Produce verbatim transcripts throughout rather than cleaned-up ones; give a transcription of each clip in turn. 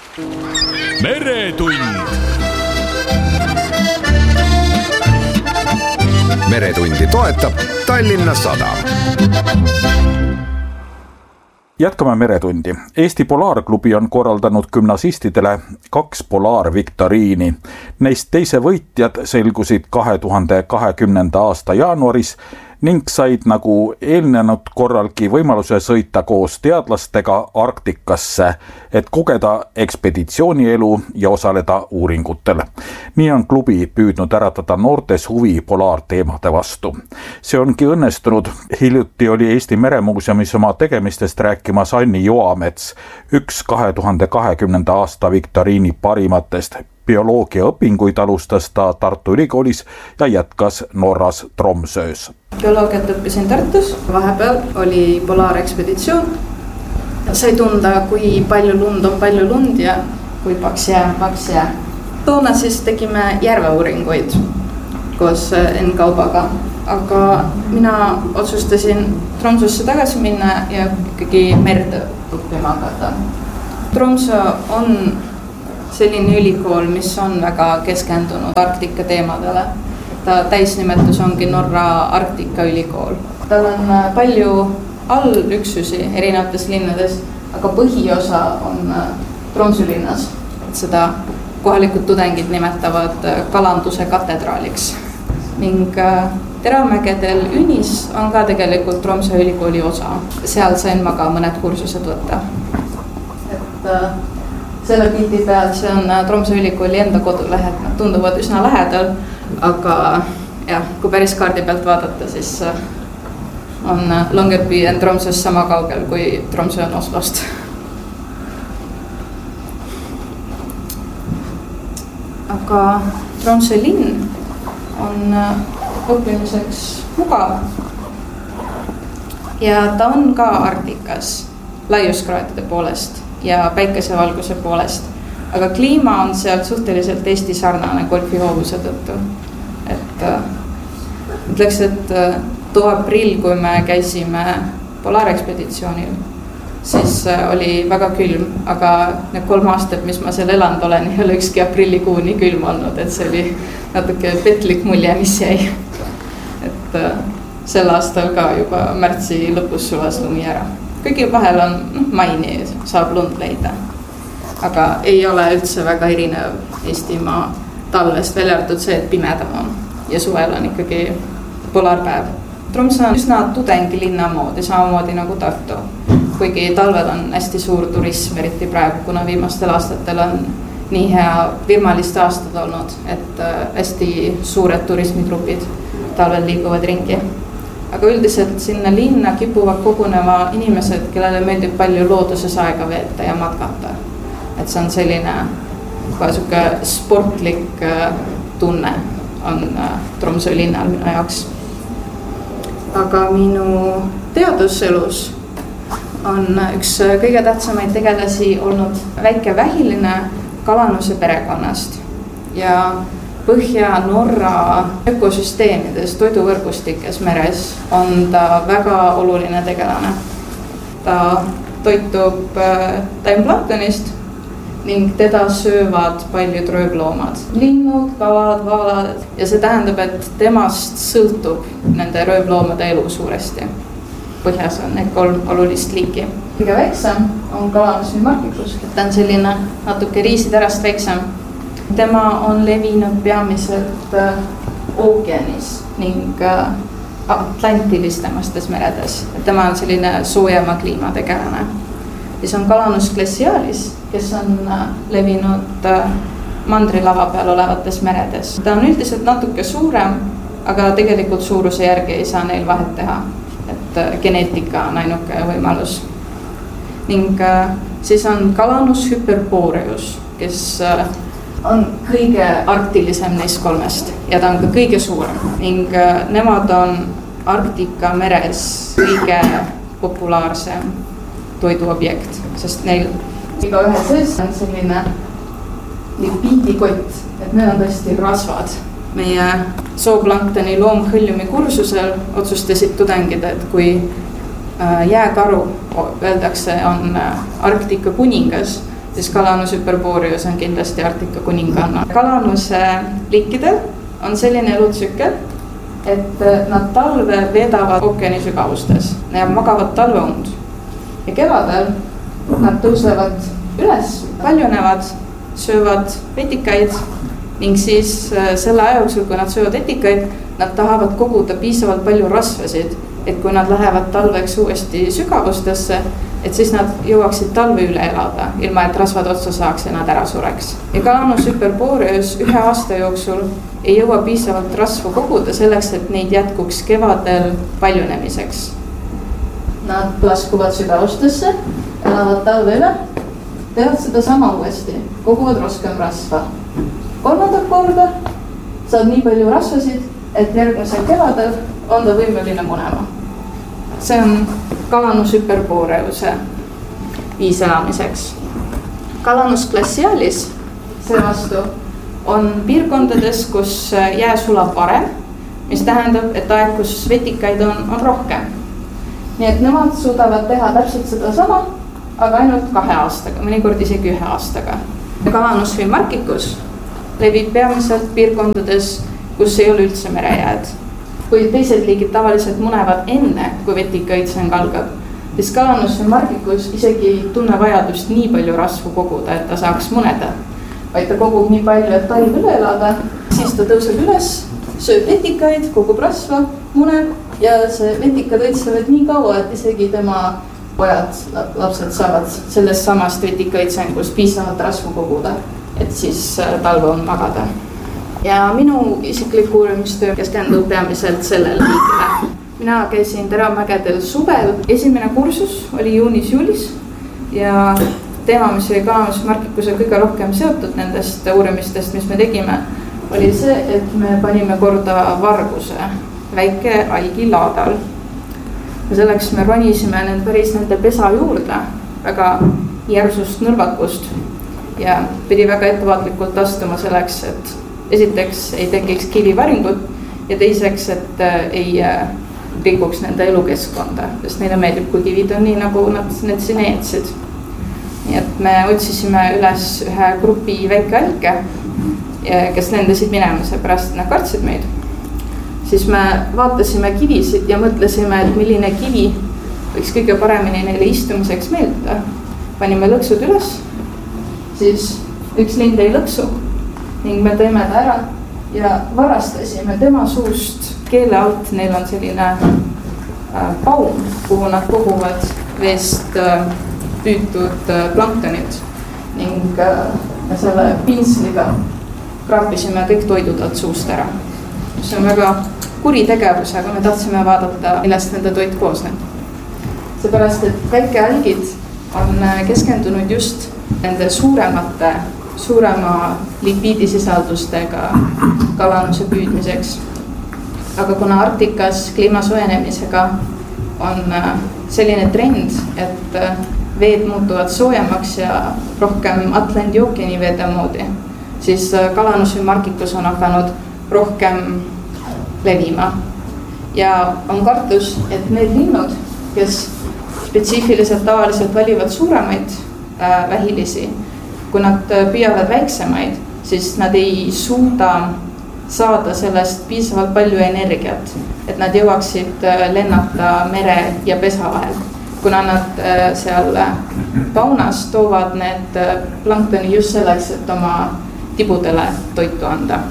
meretund. meretundi toetab Tallinna Sadam. Jätkame meretundi. Eesti Polaarklubi on korraldanud gümnasistidele kaks polaarviktoriini. Neist teise võitjad selgusid kahe tuhande kahekümnenda aasta jaanuaris ning said nagu eelnenud korralgi võimaluse sõita koos teadlastega Arktikasse, et kogeda ekspeditsioonielu ja osaleda uuringutel. Nii on klubi püüdnud äratada noortes huvi polaarteemade vastu. See ongi õnnestunud. Hiljuti oli Eesti Meremuuseumis oma tegemistest rääkimas Anni Joamets, üks kahe tuhande kahekümnenda aasta viktoriini parimatest. Bioloogia õpinguid alustas ta Tartu Ülikoolis ja jätkas Norras Tromsöös. Bioloogiat õppisin Tartus, vahepeal oli polaarekspeditsioon. Sai tunda, kui palju lund on palju lund ja kui paks jää, paks jää. Toona siis tegime järveuuringuid koos N Kaubaga, aga mina otsustasin Tromsøsse tagasi minna ja ikkagi merd õppima hakata. Tromsø on selline ülikool, mis on väga keskendunud Arktika teemadele. Ta täisnimetus ongi Norra Arktika ülikool. Tal on palju allüksusi erinevates linnades, aga põhiosa on Tromsø linnas. Seda kohalikud tudengid nimetavad kalanduse katedraaliks. Ning Teramägedel Ünis on ka tegelikult Tromsø ülikooli osa. Seal sain ma ka mõned kursused võtta. Et selle pildi peal see on Tromsø ülikooli enda kodulehed, nad tunduvad üsna lähedal, aga jah, kui päris kaardi pealt vaadata, siis on Longyearbyen ja Tromsøs sama kaugel kui Tromsø on Oslost. Aga Tromsø linn on õppimiseks mugav ja ta on ka Arktikas laiuskraadide poolest ja päikesevalguse poolest. Aga kliima on seal suhteliselt Eesti sarnane golfihoovuse tõttu. Et ütleks, et too aprill, kui me käisime polaarekspeditsioonil, siis oli väga külm, aga need kolm aastat, mis ma seal elanud olen, ei ole ükski aprillikuun nii külm olnud, et see oli natuke petlik mulje, mis jäi. Et sel aastal ka juba märtsi lõpus sulas lumi ära. Kõigi vahel on maini, saab lund leida, aga ei ole üldse väga erinev Eestimaa talvest, välja arvatud see, et pimedam on ja suvel on ikkagi polaarpäev. Tromsø on üsna tudengilinna moodi, samamoodi nagu Tartu, kuigi talvel on hästi suur turism, eriti praegu, kuna viimastel aastatel on nii hea virmaliste aastad olnud, et hästi suured turismigrupid talvel liiguvad ringi. Aga üldiselt sinna linna kipuvad koguneva inimesed, kellele meeldib palju looduses aega veeta ja matkata. Et see on selline suke sportlik tunne on Tromsø linnal minu jaoks. Aga minu teaduselus on üks kõige tähtsamaid tegelasi olnud väike vähiline kalanuse perekonnast ja Põhja-Norra ökosüsteemides, toiduvõrgustikes meres on ta väga oluline tegelane. Ta toitub taimplanktonist ning teda söövad paljud röövloomad. Linnud, kalad, vaalad ja see tähendab, et temast sõltub nende röövloomade elu suuresti. Põhjas on need kolm olulist liiki. Kõige väiksem on kalanus või markikus. Ta on selline natuke riisiterast väiksem. Tema on levinud peamiselt ookeanis ning atlantilistemastes meredes. Tema on selline soojema kliima tegelane. Siis on kalanus glacialis, kes on levinud mandrilava peal olevates meredes. Ta on üldiselt natuke suurem, aga tegelikult suuruse järgi ei saa neil vahet teha. Et geneetika on ainuke võimalus. Ning siis on kalanus Hyperboreus, kes on kõige arktilisem neist kolmest ja ta on ka kõige suurem ning nemad on Arktika meres kõige populaarsem toiduobjekt, sest neil iga ühe sees on selline lipiidikott, et need on tõesti rasvad. Meie zooplanktoni loomhõljumi kursusel otsustasid tudengid, et kui jääkaru, öeldakse, on Arktika kuningas, siis Calanus hyperboreus on kindlasti Arktika kuninganna. Calanuse liikidel on selline elutsükkel, et nad talve veedavad ookeani sügavustes ja magavad talveund. Ja kevadel nad tõusevad üles, paljunevad, söövad vetikaid ning siis selle aja jooksul, kui nad söövad vetikaid, nad tahavad koguda piisavalt palju rasvasid, et kui nad lähevad talveks uuesti sügavustesse, et siis nad jõuaksid talve üle elada, ilma et rasvad otsa saaks ja nad ära sureks. Ja Calanus hyperboreus ühe aasta jooksul ei jõua piisavalt rasvu koguda selleks, et neid jätkuks kevadel paljunemiseks. Nad laskuvad sügavustesse, elavad talve üle, teevad seda sama uuesti, koguvad rohkem rasva. Kolmandat korda saad nii palju rasvasid, et järgmisel kevadel on ta võimeline munema. See on Calanus hyperboreuse viis elamiseks. Calanus glacialis seevastu on piirkondades, kus jää sulab varem, mis tähendab, et aeg, kus vetikaid on, on rohkem. Nii et nemad suudavad teha täpselt seda sama, aga ainult kahe aastaga, mõnikord isegi ühe aastaga. Calanus fimarchicus levib peamiselt piirkondades, kus ei ole üldse merejääd. Kui teised liigid tavaliselt munevad enne, kui vetikaõitseng algab, siis Calanus fimarchicus isegi ei tunne vajadust nii palju rasvu koguda, et ta saaks muneda. Vaid ta kogub nii palju, et talv üle elada, siis ta tõuseb üles, sööb vetikaid, kogub rasva, muneb ja see vetikad õitsevad nii kaua, et isegi tema pojad, lapsed saavad sellest samast vetikaõitsengust piisavalt rasvu koguda, et siis talve on magada. Ja minu isiklik uurimistöö keskendub peamiselt sellele liigile. Mina käisin Teravmägedel suvel. Esimene kursus oli juunis-juulis ja teema, mis oli Calanus fimarchicuse kõige rohkem seotud nendest uurimistest, mis me tegime, oli see, et me panime korda varguse väike algi laadal. Ja selleks me ronisime need päris nende pesa juurde väga järsust nõrvakust ja pidi väga ettevaatlikult astuma selleks, et esiteks ei tekiks kivivaringut ja teiseks, et ei rikuks nende elukeskkonda, sest neile meeldib, kui kivid on nii, nagu nad need siin eetsid. Nii et me otsisime üles ühe grupi väikealge, kes lendasid minema, seepärast nad kartsid meid. Siis me vaatasime kivisid ja mõtlesime, et milline kivi võiks kõige paremini neile istumiseks meeldida. Panime lõksud üles, siis üks lind jäi lõksu ning me tõime ta ära ja varastasime tema suust keele alt. Neil on selline paum, kuhu nad koguvad veest püütud planktonit ning me selle pinsliga kraapisime kõik toidud alt suust ära. See on väga kuri tegevus, aga me tahtsime vaadata, millest nende toit koosneb. Seepärast, et väikealgid on keskendunud just nende suuremate, suurema lipiidisisaldustega kalanuse püüdmiseks. Aga kuna Arktikas kliima soojenemisega on selline trend, et veed muutuvad soojemaks ja rohkem Atlandi ookeani veede moodi, siis Calanus fimarchicus on hakanud rohkem levima. Ja on kartus, et need linnud, kes spetsiifiliselt tavaliselt valivad suuremaid äh, vähilisi, kui nad püüavad väiksemaid, siis nad ei suuda saada sellest piisavalt palju energiat, et nad jõuaksid lennata mere ja pesa vahel. Kuna nad seal paunas toovad need planktoni just selleks, et oma tibudele toitu anda.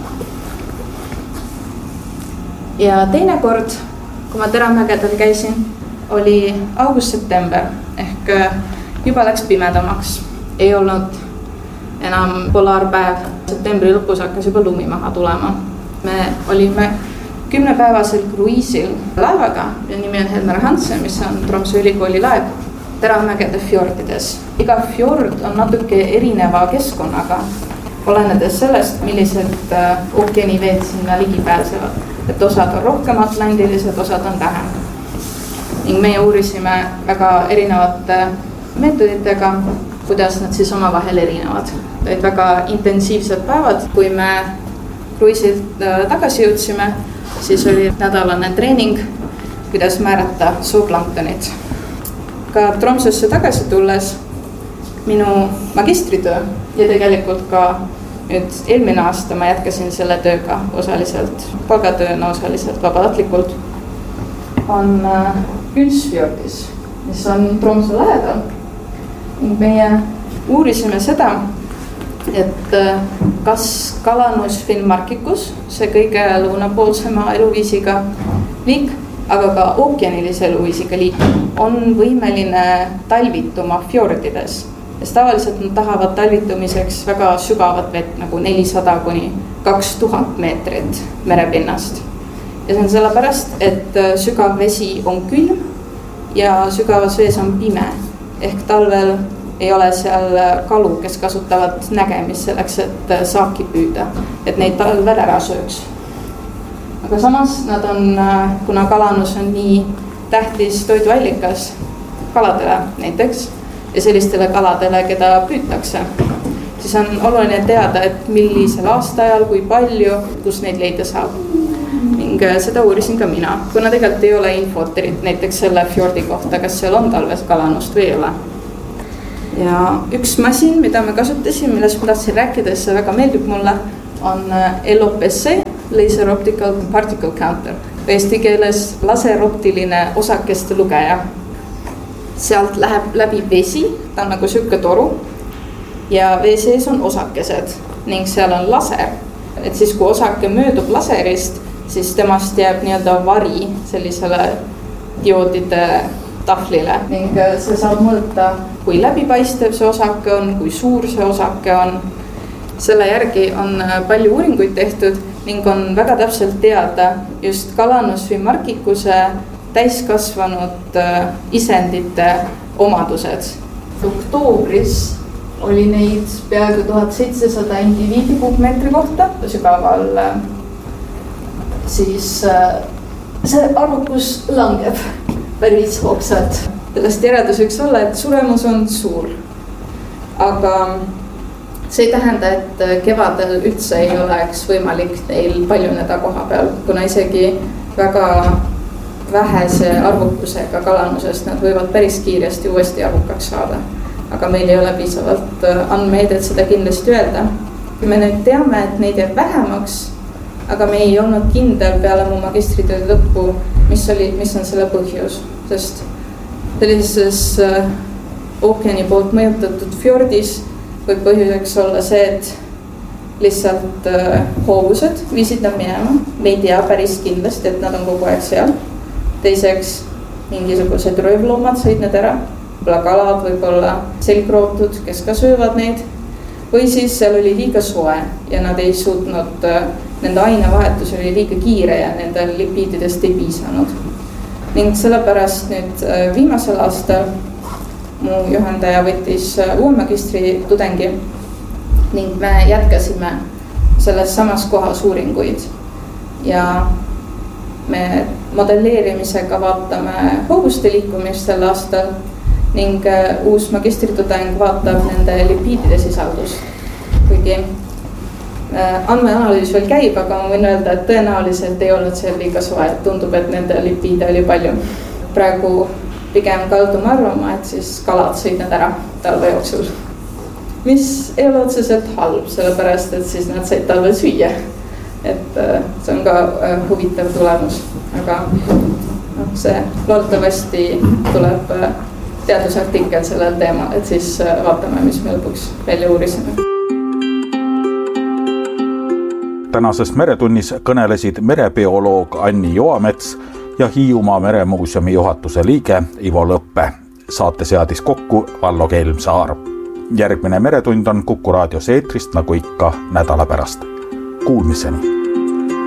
Ja teine kord, kui ma Teravmägedel käisin, oli august-september ehk juba läks pimedamaks. Ei olnud enam polaarpäev. Septembri lõpus hakkas juba lumi maha tulema. Me olime kümnepäevasel kruiisil laevaga, ja nimi on Helmer Hansen, mis on Tromsø ülikooli laev Teravmägede fjordides. Iga fjord on natuke erineva keskkonnaga, olenedes sellest, millised ookeaniveed sinna ligi pääsevad. Et osad on rohkem atlandilised, osad on vähem. Ning meie uurisime väga erinevate meetoditega, kuidas nad siis oma vahel erinevad. Olid väga intensiivsed päevad. Kui me kruiisilt tagasi jõudsime, siis oli nädalane treening, kuidas määrata sooplanktonit. Ka Tromsøsse tagasi tulles minu magistritöö ja tegelikult ka nüüd eelmine aasta ma jätkasin selle tööga osaliselt, palgatööna osaliselt vabatahtlikult, on Gylsfjordis, mis on Tromsø lähedal. Meie uurisime seda, et kas kalanus Finnmarkikus, see kõige lõunapoolsema eluviisiga liik, aga ka ookeanilise eluviisiga liik, on võimeline talvituma fjordides. Sest tavaliselt nad tahavad talvitumiseks väga sügavat vett, nagu nelisada kuni kaks tuhat meetrit merepinnast. Ja see on sellepärast, et sügav vesi on külm ja sügavas vees on pime. Ehk talvel ei ole seal kalu, kes kasutavad nägemist selleks, et saaki püüda, et neid talvel ära sööks. Aga samas nad on, kuna kalanus on nii tähtis toiduallikas kaladele näiteks ja sellistele kaladele, keda püütakse, siis on oluline teada, et millisel aastaajal, kui palju, kus neid leida saab. Ning seda uurisin ka mina, kuna tegelikult ei ole infot näiteks selle fjordi kohta, kas seal on talves kalanust või ei ole. Ja üks masin, mida me kasutasime, milles ma tahtsin rääkida, see väga meeldib mulle, on L O P C, Laser Optical Particle Counter. Eesti keeles laseroptiline osakeste lugeja. Sealt läheb läbi vesi, ta on nagu sükke toru ja vee sees on osakesed ning seal on laser. Et siis kui osake möödub laserist, siis temast jääb nii-öelda vari sellisele dioodide tahvlile ning see saab mõõta, kui läbipaistev see osake on, kui suur see osake on. Selle järgi on palju uuringuid tehtud ning on väga täpselt teada just kalanus Finnmarkikuse täiskasvanud isendite omadused. Oktoobris oli neid peaaegu tuhat seitsesada indiviidi kuupmeetri kohta sügaval, siis see arvukus langeb päris hoogsalt. Sellest järeldus võiks olla, et suremus on suur. Aga see ei tähenda, et kevadel üldse ei oleks võimalik neil paljuneda koha peal, kuna isegi väga vähese arvukusega kalanusest nad võivad päris kiiresti uuesti arvukaks saada. Aga meil ei ole piisavalt andmeid, et seda kindlasti öelda. Me nüüd teame, et neid jääb vähemaks, aga me ei olnud kindel peale mu magistritööd lõppu, mis, oli, mis on selle põhjus. Sest sellises ookeani poolt mõjutatud fjordis võib põhjuseks olla see, et lihtsalt hoovused viisid nad minema. Me ei tea päris kindlasti, et nad on kogu aeg seal. Teiseks, mingisugused röövloomad sõid need ära. Võib-olla kalad, võib-olla selgrootud, kes ka söövad neid. Või siis seal oli liiga soe ja nad ei suutnud, nende ainevahetus oli liiga kiire ja nende lipiididest ei piisanud. Ning sellepärast nüüd viimasel aastal mu juhendaja võttis uue magistri tudengi ning me jätkasime selles samas kohas uuringuid ja me modelleerimisega vaatame hoovuste liikumist sel aastal ning uus magistritudeng vaatab nende lipiidide sisaldust. Kuigi andmeanalüüs veel käib, aga ma võin öelda, et tõenäoliselt ei olnud see liiga soe. Tundub, et nende lipiide oli palju. Praegu pigem kaldum arvama, et siis kalad sõid need ära talve jooksul. Mis ei ole otseselt halb, sellepärast, et siis nad said talvel süüa. Et see on ka huvitav tulemus, aga no, see loodetavasti tuleb teadusartikkel sellel teemal, et siis vaatame, mis me lõpuks välja uurisime. Tänases Meretunnis kõnelesid merebioloog Anni Joamets ja Hiiumaa Meremuuseumi juhatuse liige Ivo Lõppe. Saate seadis kokku Vallo Kelmsaar. Järgmine Meretund on Kuku raadios eetrist nagu ikka nädala pärast. Kuulmiseni!